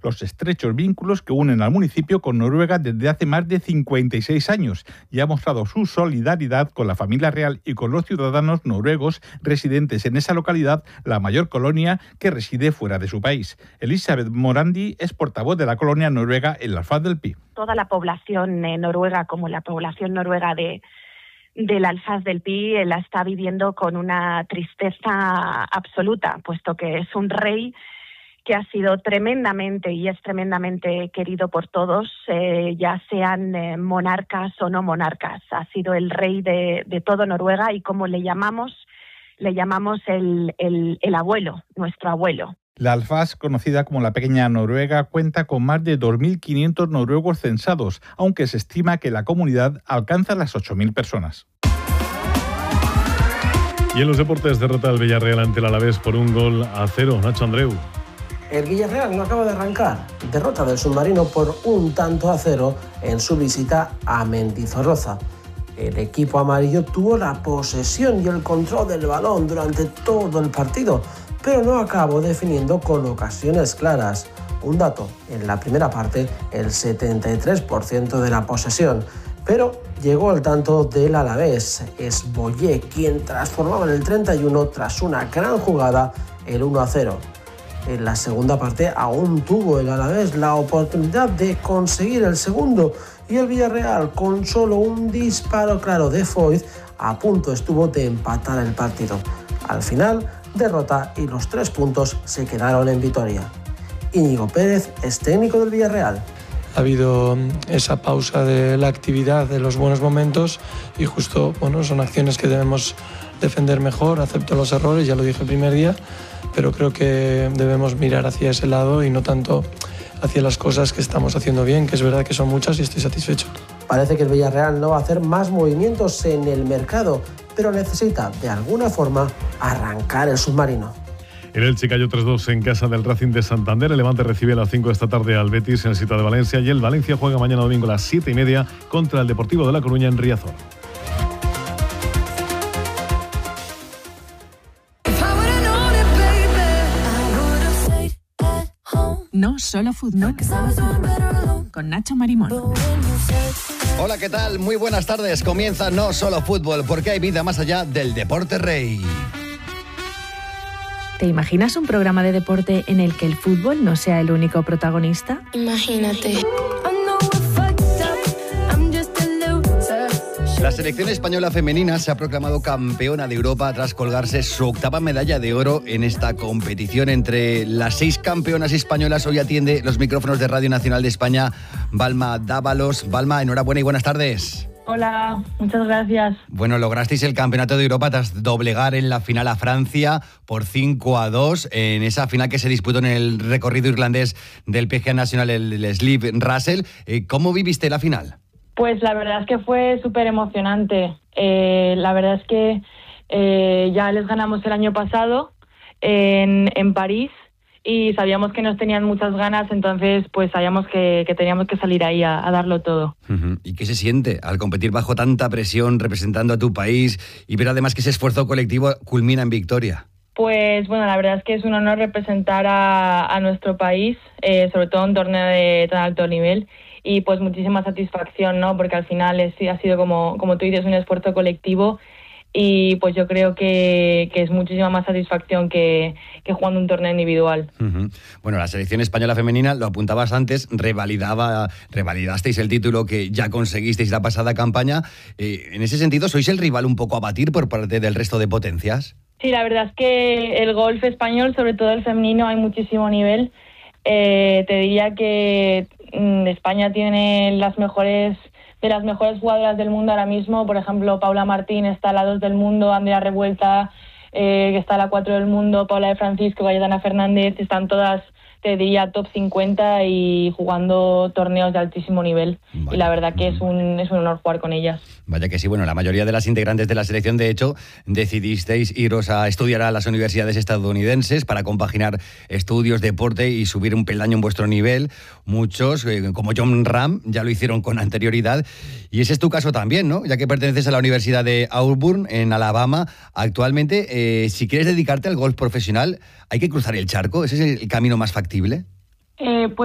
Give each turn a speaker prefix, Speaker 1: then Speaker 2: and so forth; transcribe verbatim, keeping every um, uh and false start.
Speaker 1: los estrechos vínculos que unen al municipio con Noruega desde hace más de cincuenta y seis años y ha mostrado su solidaridad con la familia real y con los ciudadanos noruegos residentes en esa localidad, la mayor colonia que reside fuera de su país. Elisabeth Morandi es portavoz de la colonia noruega en la Alfaz del Pi.
Speaker 2: Toda la población eh, noruega, como la población noruega de del Alfaz del Pi, la está viviendo con una tristeza absoluta, puesto que es un rey que ha sido tremendamente y es tremendamente querido por todos, eh, ya sean eh, monarcas o no monarcas. Ha sido el rey de, de todo Noruega y como le llamamos, le llamamos el, el, el abuelo, nuestro abuelo.
Speaker 1: La Alfaz, conocida como la Pequeña Noruega, cuenta con más de dos mil quinientos noruegos censados, aunque se estima que la comunidad alcanza las ocho mil personas.
Speaker 3: Y en los deportes, derrota del Villarreal ante el Alavés por un gol a cero. Nacho Andreu.
Speaker 4: El Villarreal no acaba de arrancar. Derrota del submarino por un tanto a cero en su visita a Mendizorroza. El equipo amarillo tuvo la posesión y el control del balón durante todo el partido, pero no acabó definiendo con ocasiones claras. Un dato, en la primera parte, el setenta y tres por ciento de la posesión. Pero llegó el tanto del Alavés. Es Boyé quien transformaba en el treinta y uno tras una gran jugada el uno a cero. En la segunda parte aún tuvo el Alavés la oportunidad de conseguir el segundo y el Villarreal, con solo un disparo claro de Foyth, a punto estuvo de empatar el partido. Al final, derrota y los tres puntos se quedaron en Vitoria. Íñigo Pérez es técnico del Villarreal.
Speaker 5: Ha habido esa pausa de la actividad, de los buenos momentos y justo, bueno, son acciones que debemos defender mejor. Acepto los errores, ya lo dije el primer día, pero creo que debemos mirar hacia ese lado y no tanto hacia las cosas que estamos haciendo bien, que es verdad que son muchas y estoy satisfecho.
Speaker 4: Parece que el Villarreal no va a hacer más movimientos en el mercado, pero necesita de alguna forma arrancar el submarino.
Speaker 3: En Elche cayó tres dos en casa del Racing de Santander. El Levante recibe a las cinco de esta tarde al Betis en el sitio de Valencia y el Valencia juega mañana domingo a las siete y media contra el Deportivo de La Coruña en Riazor.
Speaker 6: No solo fútbol. Con Nacho Marimón.
Speaker 7: Hola, ¿qué tal? Muy buenas tardes. Comienza No Solo Fútbol, porque hay vida más allá del deporte rey.
Speaker 8: ¿Te imaginas un programa de deporte en el que el fútbol no sea el único protagonista?
Speaker 9: Imagínate.
Speaker 7: La selección española femenina se ha proclamado campeona de Europa tras colgarse su octava medalla de oro en esta competición. Entre las seis campeonas españolas hoy atiende los micrófonos de Radio Nacional de España Balma Dávalos. Balma, enhorabuena y buenas tardes.
Speaker 10: Hola, muchas gracias.
Speaker 7: Bueno, lograsteis el campeonato de Europa tras doblegar en la final a Francia por cinco a dos en esa final que se disputó en el recorrido irlandés del P G A Nacional, el Sleeve Russell. ¿Cómo viviste la final?
Speaker 10: Pues la verdad es que fue súper emocionante. Eh, la verdad es que eh, ya les ganamos el año pasado en, en París y sabíamos que nos tenían muchas ganas, entonces pues sabíamos que, que teníamos que salir ahí a, a darlo todo.
Speaker 7: Uh-huh. ¿Y qué se siente al competir bajo tanta presión, representando a tu país y ver además que ese esfuerzo colectivo culmina en victoria?
Speaker 10: Pues bueno, la verdad es que es un honor representar a, a nuestro país, eh, sobre todo en un torneo de tan alto nivel. Y pues muchísima satisfacción, ¿no? Porque al final es, ha sido, como, como tú dices, un esfuerzo colectivo y pues yo creo que, que es muchísima más satisfacción que, que jugando un torneo individual.
Speaker 7: Uh-huh. Bueno, la selección española femenina, lo apuntabas antes, revalidaba, revalidasteis el título que ya conseguisteis la pasada campaña. Eh, en ese sentido, ¿sois el rival un poco a batir por parte del resto de potencias?
Speaker 10: Sí, la verdad es que el golf español, sobre todo el femenino, hay muchísimo nivel. Eh, te diría que España tiene las mejores de las mejores jugadoras del mundo ahora mismo. Por ejemplo, Paula Martín está a la dos del mundo, Andrea Revuelta, eh, que está a la cuatro del mundo, Paula de Francisco, Cayetana Fernández, están todas, te diría, top cincuenta y jugando torneos de altísimo nivel. Vale. Y la verdad que es un, es un honor jugar con ellas.
Speaker 7: Vaya que sí, bueno, la mayoría de las integrantes de la selección, de hecho, decidisteis iros a estudiar a las universidades estadounidenses para compaginar estudios, deporte y subir un peldaño en vuestro nivel. Muchos, eh, como John Ram, ya lo hicieron con anterioridad. Y ese es tu caso también, ¿no? Ya que perteneces a la Universidad de Auburn, en Alabama. Actualmente, eh, si quieres dedicarte al golf profesional, ¿hay que cruzar el charco? ¿Ese es el camino más factible?
Speaker 10: Eh, pues